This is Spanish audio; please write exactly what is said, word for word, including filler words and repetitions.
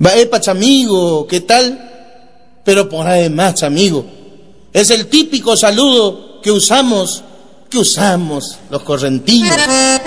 Va, epa, chamigo, ¿qué tal? Pero por además, chamigo, es el típico saludo que usamos, que usamos los correntinos.